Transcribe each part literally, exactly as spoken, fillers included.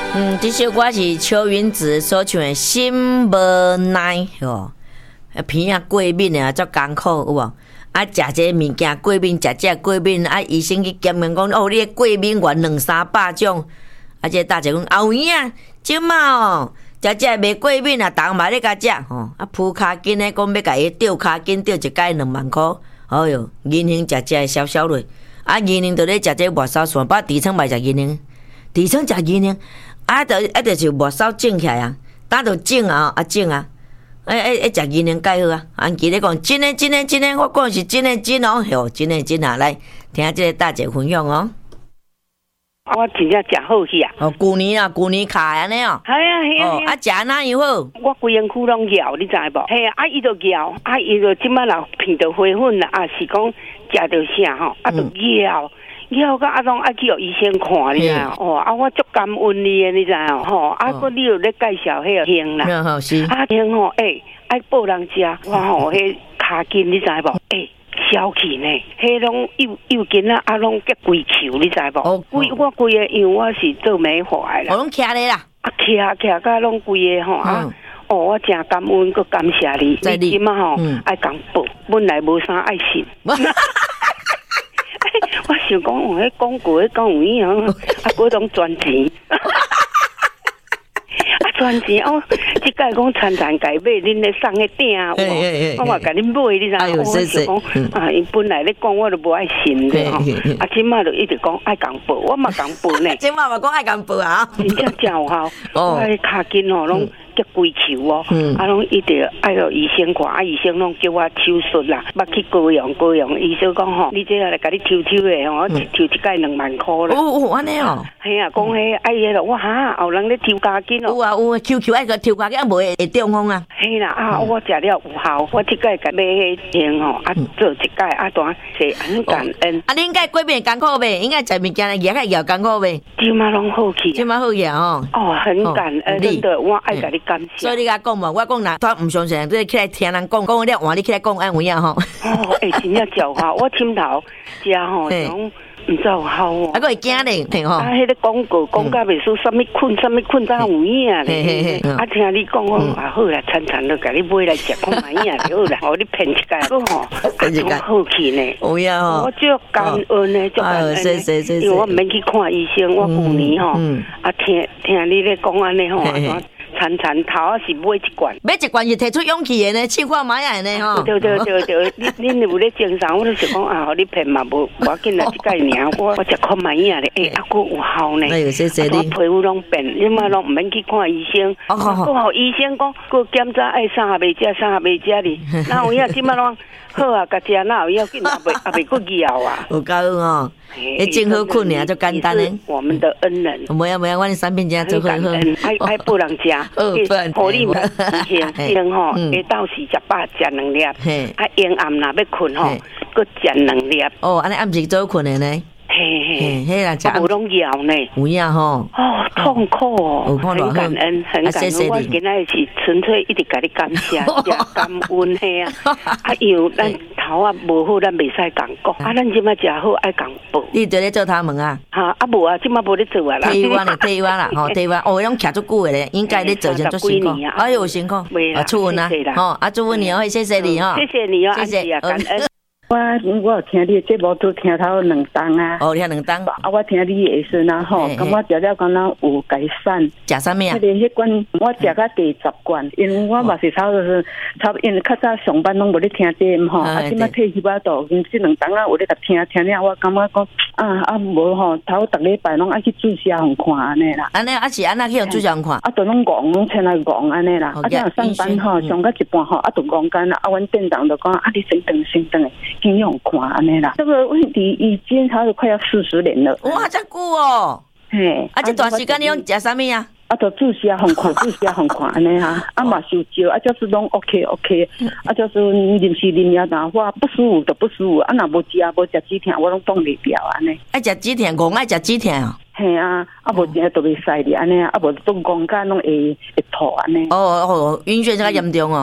嗯，这首歌是邱云子所唱的《心无奈》哦，鼻啊过敏啊，足艰苦有无？啊，食这物件过敏，食这过敏，啊，医生去检验讲，哦，你的过敏原两三百种，啊，这大姐讲，后院啊，即马哦，食这袂过敏啊，当嘛咧甲食吼，啊，铺骹筋咧，讲要甲伊吊骹筋，吊一届两万箍，哎哟，银杏食这消消落，啊，银杏就咧食这末梢线，把痔疮卖食银杏，痔疮食银杏。啊，就啊，就是末梢整起来啊，打到整啊，啊整啊，哎哎哎，食银杏介好啊！安记咧讲，真诶真诶真诶，我讲是真诶真哦，哟，真诶真啊！来听这个大姐分享哦。 我真正食好去啊！ 哦，旧年啊，旧年卡安尼哦。 系啊系啊。 哦，啊食哪样好？ 我规身躯拢咬，你知无？系啊，啊伊就咬，啊伊就即摆老片到花粉啦，啊是讲食到啥吼，啊就咬。以后个啊种爱去互医生看你啊，哦啊我足感恩你诶，你知哦，吼啊个你有咧介绍迄个杏啦， 好是啊杏吼诶，爱报人食，我吼迄骹筋你知无？诶，消气呢，迄拢幼幼筋啊，啊拢结规球你知无？哦，规我规个因为我是做美发诶啦， 我拢徛咧啦， 啊徛徛甲拢规个吼啊。哦，我真感恩，佮感谢你。你即马吼爱讲报，本来无啥爱信。我想讲，我迄广告迄讲有影啊，嗰种赚钱，啊赚钱哦，即个讲餐餐改买，恁咧送迄鼎啊，我嘛甲恁买，你知影？我想讲啊，因本来咧讲我都无爱信的吼，啊，即马就一直讲爱讲报，我嘛讲报呢。 即马嘛讲爱讲报啊， 真正真有效，我迄骹筋吼拢。结规球哦，嗯、啊，拢一直爱互医生看，啊，医生拢叫我手术啦，捌去高阳高阳，医生讲吼，你这来甲你抽抽的吼，嗯、抽一届两万箍啦。 哦哦，安尼哦。 系啊，讲迄爱迄咯，我哈，后人咧抽骹筋哦。 有啊有啊，Q Q 爱个抽骹筋，啊无会会中风啊。 系啦，啊，我食了有效，我即届甲买迄杏吼，啊，做一届啊，当是很感恩。 啊，你应该过敏艰苦袂？应该食物件来咬开咬艰苦袂？ 即马拢好去。 即马好去哦。 哦，很感恩，真的，我爱甲你感谢。 所以你甲讲嘛，我讲若他毋相信，你起来听人讲，讲了换你起来讲安有影吼。 哦，诶，真正有效，我枕头食吼，种毋知有效哦。 啊，个会惊咧，嘿吼。 啊，迄个广告讲甲袂输，啥物困，啥物困，才有影咧。啊，听你讲，我啊好啦，餐餐都甲你买来食，看买影就好啦。哦，你骗一届，个吼，啊，好去呢。 有影吼。 我足感恩呢，足感恩呢。因为我毋免去看医生，我旧年吼，啊听听你咧讲安尼吼。餐餐头啊是买一罐， 买一罐是提出勇气的呢，试看买啊呢吼。 对对对对，你你有咧精神，我都想讲啊，互你骗嘛无，无要紧啦，即个尔我我食看买影咧，诶，啊佫有效呢。 哎呦，谢谢你。 我皮肤拢变，你嘛拢毋免去看医生，佫互医生讲，佫检查爱啥也袂食，啥也袂食哩。哪有影即马拢好啊，甲食哪有要紧，也袂也袂佫咬啊。 有够哦。诶，真好困尔，就简单嘞。 我们的恩人。 没有没有，我的产品真做好好。 爱爱不人食，互你嘛行，一人吼，下昼时食饱食两粒，啊，阴暗若要困吼，佮食两粒。 哦，安尼暗时做困的呢。 嘿嘿， 嘿啦， 无拢咬呢。 有影吼。 哦，痛苦哦，很感恩，很感恩。我今仔是纯粹一直甲你感谢，感恩嘿啊。啊，因为咱头啊无好，咱袂使讲讲。啊，咱即马食好爱讲报。 你伫咧做头毛啊？ 哈，啊无啊，即马无咧做啊啦。 退完咧，退完啦，吼，退完。哦，拢徛足久诶咧，应该咧做成足辛苦。哎呦，辛苦。啊，祝福啊，吼，啊，祝福你哦，谢谢你哦。 谢谢你哦，谢谢，感恩。 我我有听你节目都听头两档啊。 哦，听两档。 啊，我听你的时啊，吼，感觉食了敢若有改善。 食啥物啊？ 迄个迄罐我食到第十罐，因为我嘛是差不多差，因为较早上班拢无咧听节目吼，啊，即摆退休啊，都因即两档啊有咧甲听听了，我感觉讲啊啊无吼，头逐礼拜拢爱去注射互看安尼啦。 安尼啊是安那去互注射互看？ 啊，都拢戆拢请来戆安尼啦。啊，像上班吼上到一半吼，啊，都戆干啦。啊，阮店长就讲啊，你先等先等诶。应用看安尼啦，这个问题已经差不多快要四十年了。 哇，这久哦！ 嘿， 啊，这段时间你用食啥物啊？ 啊，就注射红看，注射红看安尼哈，啊嘛受招，啊就是拢 OK OK， 啊就是临时临了，但我不舒服就不舒服，啊若无食无食止疼，我拢放袂掉安尼。 爱食止疼，戆爱食止疼哦。 嘿啊，啊无食都袂使哩安尼啊，啊无都戆甲拢会会吐安尼。 哦哦，晕眩这个严重哦。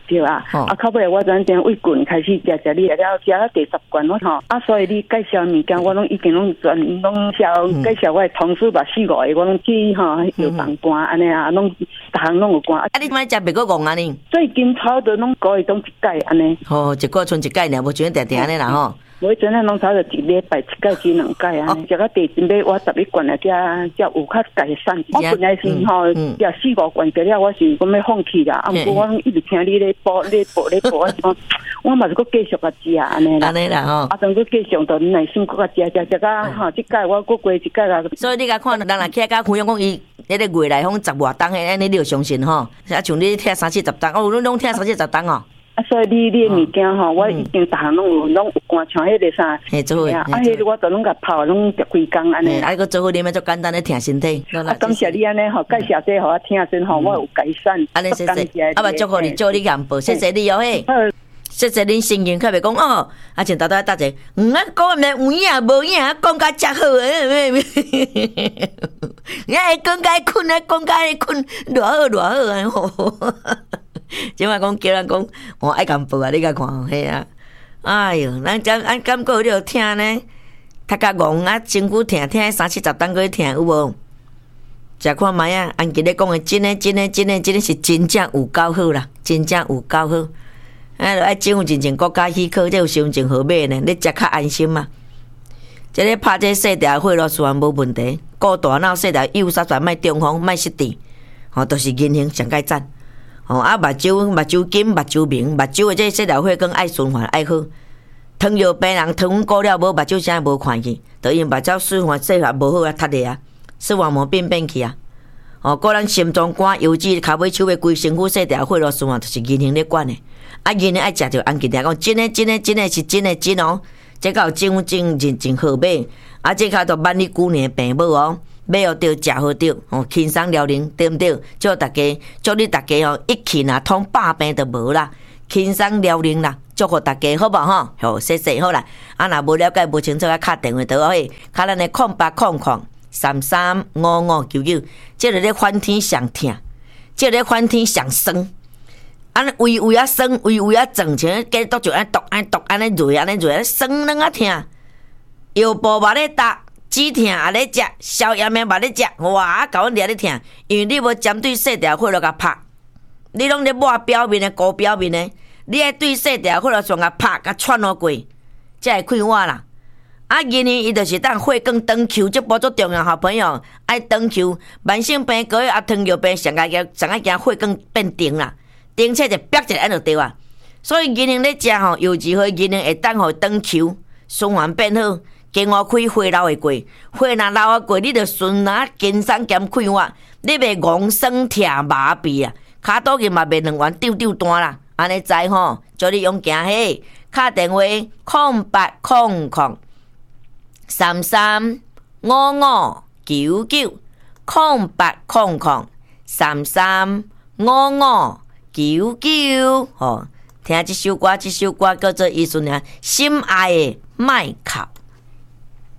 对啊，哦、啊，到尾我转点为滚开始食食你了，食到第十罐咯吼，啊，所以你介绍物件我拢已经拢全拢销介绍我的同事吧四五个，我拢去吼有放盘安尼啊，拢逐项拢有关。啊， 你买食别个戆安尼？ 最近炒的拢个月拢一届安尼。 哦，一个剩一届尔，无像定定安尼啦吼。 我真正拢炒着一礼拜一届至两届啊，食到第真买我十一罐啊，才才有较改善。我本来是吼食四五罐，过了我是讲要放弃啦，啊，毋过我一直听你咧播咧播咧播，我是讲我嘛是搁继续甲食安尼啦。 安尼啦吼， 啊，当搁继续到耐心搁甲食食食到吼，即届我搁过一届啦。 所以你甲看，人若起甲分享讲伊迄个月内拢十外档诶，安尼你就相信吼。啊，像你听三四十档，哦，你拢听三四十档哦。 啊，所以你你物件吼，我已经逐项拢有拢有关，像迄个啥， 嘿，做伙， 啊，迄个我都拢甲泡，拢食规工安尼。 啊，个做伙啉，做简单咧，听身体。 啊，感谢你安尼吼，介绍这互我听先吼，我有改善。 安尼谢谢，啊，嘛祝福你，祝你幸福，谢谢你哦嘿。谢谢恁声音，较袂讲哦，啊，像豆豆搭者，嗯啊，讲毋免有影无影，讲甲遮好诶，你爱讲甲困啊，讲甲困，偌好偌好安吼。即摆讲叫人讲，我爱共报啊！你甲看，嘿啊！哎哟，咱咱咱感觉你有听呢，读甲戆啊，身躯疼疼三四十档过去听有无？食看卖啊！安吉咧讲诶，真诶真诶真诶真诶是真正有够好啦，真正有够好。啊，着爱种真正国家许可，这有心情好买呢，你食较安心嘛。即个拍这细条血路全无问题，顾大脑细条右煞煞，莫中风，莫失智，吼，都是银杏上界赞。哦，啊，目睭、目睭金、目睭明、目睭的这细条血管爱循环爱好。糖尿病人糖分高了无，目睭啥无看去，就因目睭循环细化无好啊，塌咧啊，视网膜变变去啊。哦，个人心脏管、油脂、骹尾、手尾规身躯细条血路循环，就是银杏咧管的。啊，银杏爱食着，安吉听讲，真诶真诶真诶是真诶真哦，这个有真真真真好买，啊，这卡都万里久年病无哦。买哦着食好着，哦轻松疗龄对毋对？祝大家，祝你大家哦一气若通百病都无啦，轻松疗龄啦，祝福大家好无吼？好，谢谢好啦。啊，若无了解无清楚，啊，敲电话倒去，敲咱的空八空空三三五五九九，即个咧翻天上疼，即个咧翻天上酸，安胃胃啊酸，胃胃啊胀，像计督就安毒安毒安尼热安尼热，酸软啊疼，腰部嘛咧搭。止疼也咧食，消炎的嘛咧食，哇！甲阮掠咧疼，因为你无针对细条血路甲拍，你拢咧抹表面的、高表面的，你爱对细条血路上甲拍、甲串落过，才会快活啦。啊，银杏伊就是当血管长球，这波足重要，好朋友爱长球，慢性病、高血压、糖尿病上个惊上个惊血管变定啦，定切就逼一下安就对啊。所以银杏咧食吼，尤其好银杏会当互长球循环变好。经我开血流会过，血若流啊过，你着顺啊经伤兼快活，你袂戆酸疼麻痹啊，骹肚筋嘛袂两弯丢丢单啦，安尼知吼？叫你用行嘿，敲电话空八空空三三五五九九空八空空三三五五九九，吼，听这首歌，这首歌叫做伊孙啊，心爱的麦卡。